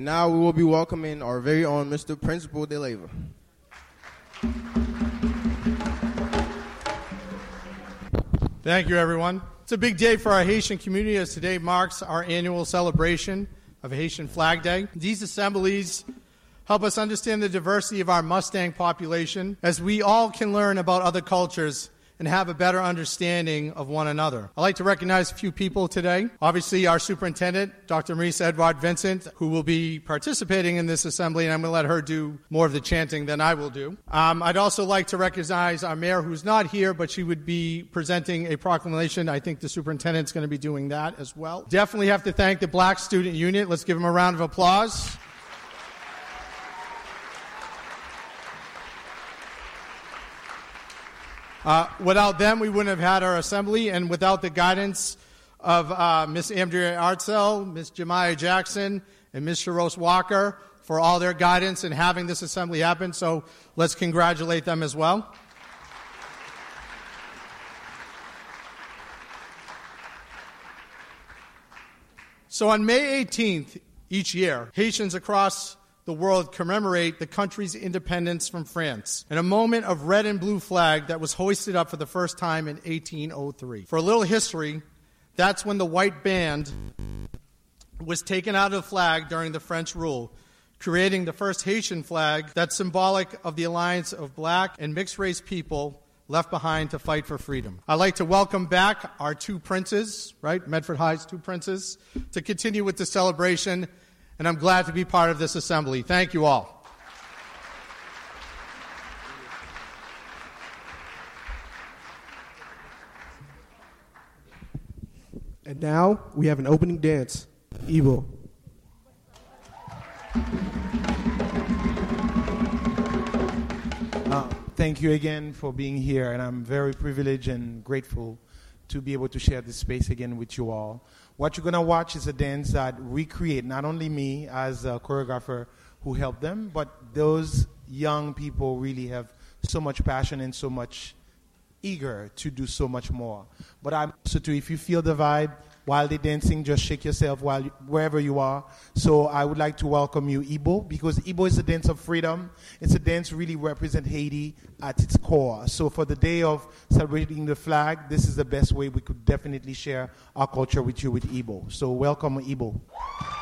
And now we will be welcoming our very own Mr. Principal De Leyva. Thank you, everyone. It's a big day for our Haitian community as today marks our annual celebration of Haitian Flag Day. These assemblies help us understand the diversity of our Mustang population as we all can learn about other cultures and have a better understanding of one another. I'd like to recognize a few people today. Obviously, our superintendent, Dr. Marisa Edouard Vincent, who will be participating in this assembly, and I'm going to let her do more of the chanting than I will do. I'd also like to recognize our mayor, who's not here, but she would be presenting a proclamation. I think the superintendent's going to be doing that as well. Definitely have to thank the Black Student Union. Let's give them a round of applause. Without them, we wouldn't have had our assembly, and without the guidance of Ms. Andrea Artzel, Ms. Jemiah Jackson, and Ms. Sharos Walker for all their guidance in having this assembly happen. So let's congratulate them as well. So on May 18th each year, Haitians across the world commemorate the country's independence from France in a moment of red and blue flag that was hoisted up for the first time in 1803. For a little history, that's when the white band was taken out of the flag during the French rule, creating the first Haitian flag that's symbolic of the alliance of black and mixed-race people left behind to fight for freedom. I'd like to welcome back our two princes, right, Medford High's two princes, to continue with the celebration. And I'm glad to be part of this assembly. Thank you all. And now we have an opening dance. Igbo. Thank you again for being here, and I'm very privileged and grateful to be able to share this space again with you all. What you're going to watch is a dance that recreate not only me as a choreographer who helped them, but those young people really have so much passion and so much eager to do so much more. But I'm also too, if you feel the vibe while they're dancing, just shake yourself wherever you are. So I would like to welcome you, Igbo, because Igbo is a dance of freedom. It's a dance really represent Haiti at its core. So for the day of celebrating the flag, this is the best way we could definitely share our culture with you with Igbo. So welcome, Igbo.